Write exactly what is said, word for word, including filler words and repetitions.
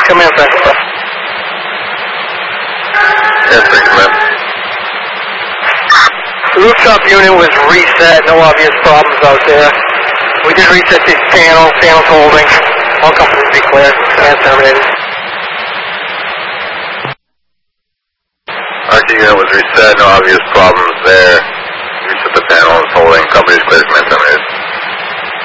come in, Francisco. Yes, sir, come in. Rooftop unit was reset, no obvious problems out there. We did reset these panels, panels holding. All companies be clear, and terminated. R T unit was reset, no obvious problems there. Reset the panels, holding, company's clear, command terminated.